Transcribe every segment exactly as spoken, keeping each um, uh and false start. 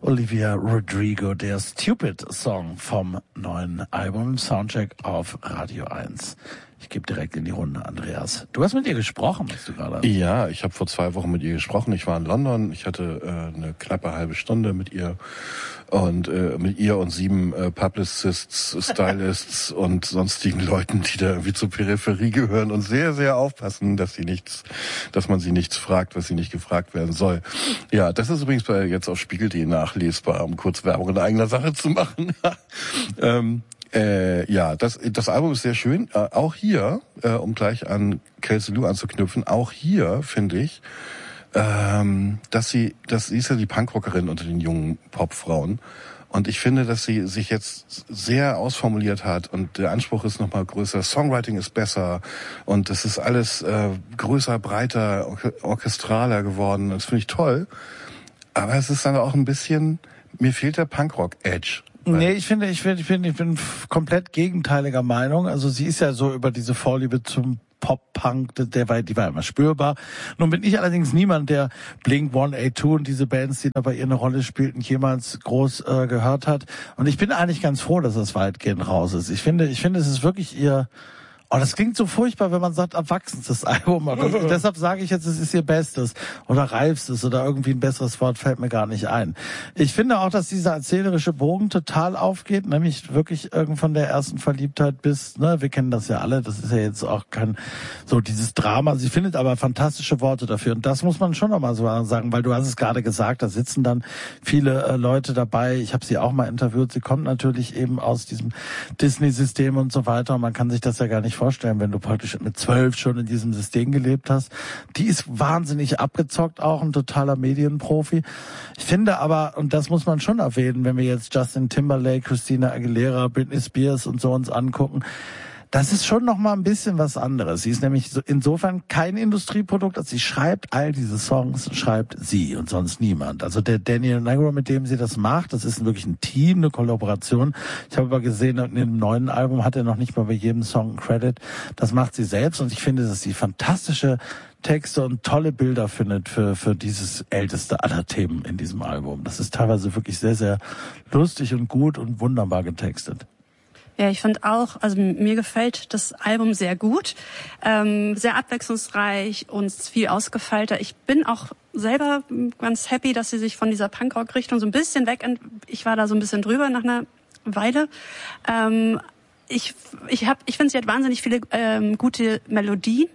Olivia Rodrigo, der Stupid-Song vom neuen Album Soundcheck auf Radio eins. Ich gebe direkt in die Runde, Andreas. Du hast mit ihr gesprochen, hast du gerade? Ja, ich habe vor zwei Wochen mit ihr gesprochen. Ich war in London. Ich hatte äh, eine knappe halbe Stunde mit ihr und äh, mit ihr und sieben äh, Publicists, Stylists und sonstigen Leuten, die da irgendwie zur Peripherie gehören und sehr, sehr aufpassen, dass sie nichts, dass man sie nichts fragt, was sie nicht gefragt werden soll. Ja, das ist übrigens bei jetzt auf spiegel punkt de nachlesbar, um kurz Werbung in eigener Sache zu machen. ähm, Äh, ja, das, das Album ist sehr schön. Äh, auch hier, äh, um gleich an Kelsey Lu anzuknüpfen, auch hier finde ich, ähm, dass sie, dass sie ist ja die Punkrockerin unter den jungen Popfrauen. Und ich finde, dass sie sich jetzt sehr ausformuliert hat und der Anspruch ist nochmal größer. Songwriting ist besser und das ist alles äh, größer, breiter, or- orchestraler geworden. Das finde ich toll. Aber es ist dann auch ein bisschen, mir fehlt der Punkrock-Edge. Nee, ich finde, ich finde, ich finde, ich bin komplett gegenteiliger Meinung. Also sie ist ja so über diese Vorliebe zum Pop-Punk, der war, die war immer spürbar. Nun bin ich allerdings niemand, der Blink one eighty-two und diese Bands, die da bei ihr eine Rolle spielten, jemals groß äh, gehört hat. Und ich bin eigentlich ganz froh, dass das weitgehend raus ist. Ich finde, ich finde, es ist wirklich ihr... Oh, das klingt so furchtbar, wenn man sagt, erwachsenstes Album. Aber deshalb sage ich jetzt, es ist ihr Bestes oder reifstes oder irgendwie ein besseres Wort fällt mir gar nicht ein. Ich finde auch, dass dieser erzählerische Bogen total aufgeht, nämlich wirklich irgend von der ersten Verliebtheit bis, ne, wir kennen das ja alle, das ist ja jetzt auch kein, so dieses Drama. Sie findet aber fantastische Worte dafür und das muss man schon nochmal so sagen, weil du hast es gerade gesagt, da sitzen dann viele äh, Leute dabei. Ich habe sie auch mal interviewt. Sie kommt natürlich eben aus diesem Disney-System und so weiter und man kann sich das ja gar nicht vorstellen, wenn du praktisch mit zwölf schon in diesem System gelebt hast. Die ist wahnsinnig abgezockt, auch ein totaler Medienprofi. Ich finde aber, und das muss man schon erwähnen, wenn wir jetzt Justin Timberlake, Christina Aguilera, Britney Spears und so uns angucken, das ist schon noch mal ein bisschen was anderes. Sie ist nämlich insofern kein Industrieprodukt, als sie schreibt all diese Songs, schreibt sie und sonst niemand. Also der Daniel Negro, mit dem sie das macht, das ist wirklich ein Team, eine Kollaboration. Ich habe aber gesehen, in dem neuen Album hat er noch nicht mal bei jedem Song einen Credit. Das macht sie selbst und ich finde, dass sie fantastische Texte und tolle Bilder findet für für dieses älteste aller Themen in diesem Album. Das ist teilweise wirklich sehr, sehr lustig und gut und wunderbar getextet. Ja, ich finde auch, also mir gefällt das Album sehr gut, ähm, sehr abwechslungsreich und viel ausgefeilter. Ich bin auch selber ganz happy, dass sie sich von dieser Punkrock-Richtung so ein bisschen weg, ich war da so ein bisschen drüber nach einer Weile. Ähm, ich ich hab, ich finde, sie hat wahnsinnig viele ähm, gute Melodien.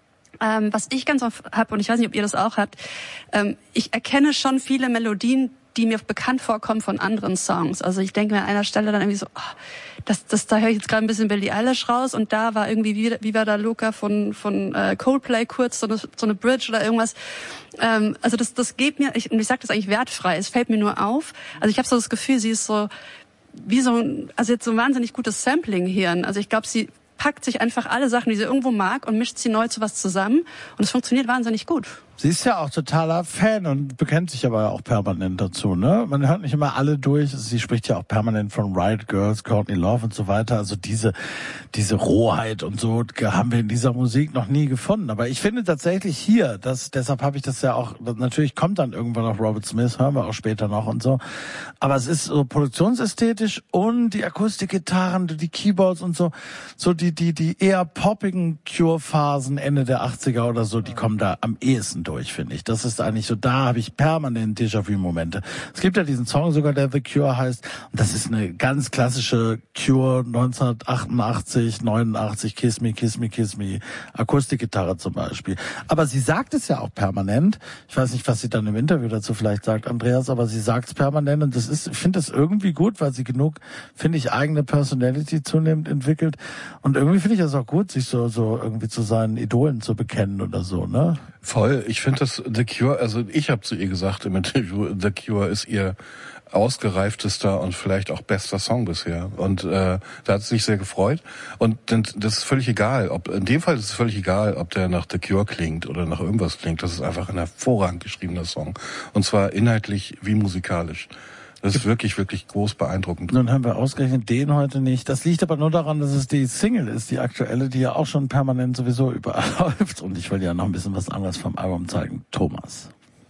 Ähm, was ich ganz oft habe, und ich weiß nicht, ob ihr das auch habt, ähm, ich erkenne schon viele Melodien, die mir bekannt vorkommen von anderen Songs. Also ich denke mir an einer Stelle dann irgendwie so, oh, das, das, da höre ich jetzt gerade ein bisschen Billie Eilish raus und da war irgendwie, wie, wie war da Luca von, von äh, Coldplay kurz, so eine, so eine Bridge oder irgendwas. Ähm, also das, das geht mir, ich, und ich sage das eigentlich wertfrei, es fällt mir nur auf. Also ich habe so das Gefühl, sie ist so, wie so ein, also jetzt so ein wahnsinnig gutes Sampling-Hirn. Also ich glaube, sie packt sich einfach alle Sachen, die sie irgendwo mag und mischt sie neu zu was zusammen und es funktioniert wahnsinnig gut. Sie ist ja auch totaler Fan und bekennt sich aber auch permanent dazu, ne? Man hört nicht immer alle durch. Sie spricht ja auch permanent von Riot Girls, Courtney Love und so weiter. Also diese, diese Rohheit und so haben wir in dieser Musik noch nie gefunden. Aber ich finde tatsächlich hier, das, deshalb habe ich das ja auch, natürlich kommt dann irgendwann noch Robert Smith, hören wir auch später noch und so. Aber es ist so produktionsästhetisch und die Akustikgitarren, die Keyboards und so, so die, die, die eher poppigen Cure-Phasen Ende der achtziger oder so, die kommen da am ehesten durch, finde ich. Das ist eigentlich so, da habe ich permanent Déjà-vu-Momente. Es gibt ja diesen Song sogar, der The Cure heißt, und das ist eine ganz klassische Cure neunzehnhundertachtundachtzig, neunundachtzig, Kiss Me, Kiss Me, Kiss Me, Akustikgitarre zum Beispiel. Aber sie sagt es ja auch permanent. Ich weiß nicht, was sie dann im Interview dazu vielleicht sagt, Andreas, aber sie sagt es permanent und das ist, ich finde das irgendwie gut, weil sie genug, finde ich, eigene Personality zunehmend entwickelt und irgendwie finde ich das auch gut, sich so, so irgendwie zu seinen Idolen zu bekennen oder so, ne? Voll. Ich finde das The Cure, also ich habe zu ihr gesagt im Interview, The Cure ist ihr ausgereiftester und vielleicht auch bester Song bisher. Und äh, da hat sie sich sehr gefreut. Und das ist völlig egal, ob in dem Fall ist es völlig egal, ob der nach The Cure klingt oder nach irgendwas klingt. Das ist einfach ein hervorragend geschriebener Song. Und zwar inhaltlich wie musikalisch. Das ist wirklich, wirklich groß beeindruckend. Nun haben wir ausgerechnet den heute nicht. Das liegt aber nur daran, dass es die Single ist, die aktuelle, die ja auch schon permanent sowieso überall läuft. Und ich will ja noch ein bisschen was anderes vom Album zeigen. Thomas.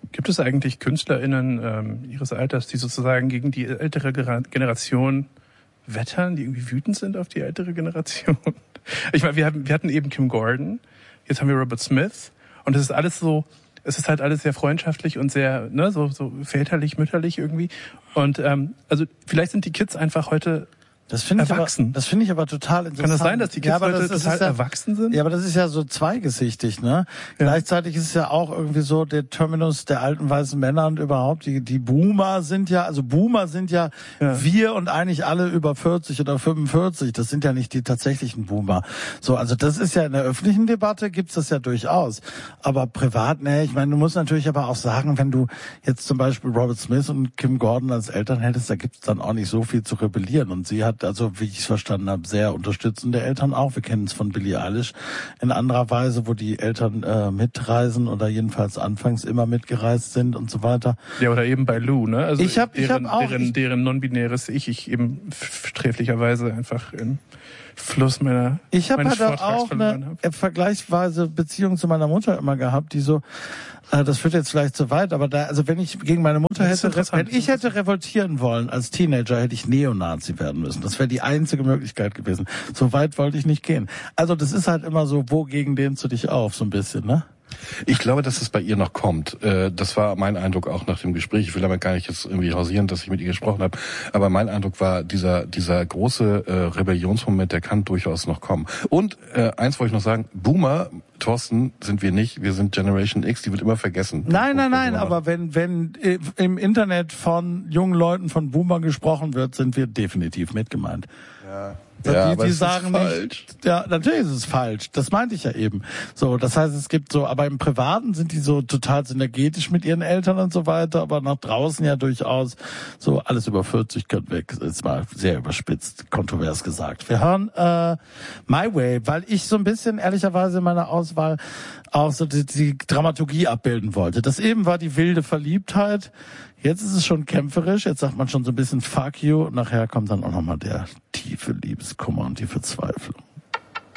Gibt es eigentlich KünstlerInnen ähm, ihres Alters, die sozusagen gegen die ältere Generation wettern, die irgendwie wütend sind auf die ältere Generation? Ich meine, wir hatten, wir hatten eben Kim Gordon, jetzt haben wir Robert Smith und es ist alles so, es ist halt alles sehr freundschaftlich und sehr, ne, so, so väterlich, mütterlich irgendwie. Und ähm, also vielleicht sind die Kids einfach heute Das finde ich, aber, erwachsen. das finde ich aber total interessant. Kann das sein, dass die Kids ja, aber heute das, das total ist ja, erwachsen sind? Ja, aber das ist ja so zweigesichtig, ne? Ja. Gleichzeitig ist es ja auch irgendwie so der Terminus der alten weißen Männer und überhaupt die, die Boomer sind ja, also Boomer sind ja, ja wir und eigentlich alle über vierzig oder fünfundvierzig. Das sind ja nicht die tatsächlichen Boomer. So, also das ist ja in der öffentlichen Debatte gibt's das ja durchaus. Aber privat, ne, ich meine, du musst natürlich aber auch sagen, wenn du jetzt zum Beispiel Robert Smith und Kim Gordon als Eltern hättest, da gibt's dann auch nicht so viel zu rebellieren. Und sie hat, also wie ich es verstanden habe, sehr unterstützende Eltern auch. Wir kennen es von Billie Eilish in anderer Weise, wo die Eltern äh, mitreisen oder jedenfalls anfangs immer mitgereist sind und so weiter. Ja, oder eben bei Lou, ne? Also ich hab, deren, ich hab auch, deren, ich, deren non-binäres Ich, ich eben sträflicherweise einfach im Fluss meiner Ich habe halt Vortrags auch eine hab. vergleichsweise Beziehung zu meiner Mutter immer gehabt, die so, äh, das führt jetzt vielleicht zu weit, aber da, also wenn ich gegen meine Mutter hätte, wenn ich hätte revoltieren wollen als Teenager, hätte ich Neonazi werden müssen. Das wäre die einzige Möglichkeit gewesen. So weit wollte ich nicht gehen. Also das ist halt immer so, wogegen dehnst du dich auf, so ein bisschen, ne? Ich glaube, dass es bei ihr noch kommt. Das war mein Eindruck auch nach dem Gespräch. Ich will damit gar nicht jetzt irgendwie hausieren, dass ich mit ihr gesprochen habe. Aber mein Eindruck war, dieser dieser große äh, Rebellionsmoment, der kann durchaus noch kommen. Und äh, eins wollte ich noch sagen, Boomer, Thorsten, sind wir nicht. Wir sind Generation X, die wird immer vergessen. Nein, nein, nein, aber wenn wenn im Internet von jungen Leuten von Boomer gesprochen wird, sind wir definitiv mit gemeint. Ja. Die, ja, die sagen nicht, ja, natürlich ist es falsch. Das meinte ich ja eben. So, das heißt, es gibt so, aber im Privaten sind die so total synergetisch mit ihren Eltern und so weiter, aber nach draußen ja durchaus so alles über vierzig können weg. Ist mal sehr überspitzt, kontrovers gesagt. Wir hören äh, My Way, weil ich so ein bisschen ehrlicherweise in meiner Auswahl auch so die, die Dramaturgie abbilden wollte. Das eben war die wilde Verliebtheit. Jetzt ist es schon kämpferisch, jetzt sagt man schon so ein bisschen Fuck you und nachher kommt dann auch nochmal der tiefe Liebeskummer und die Verzweiflung.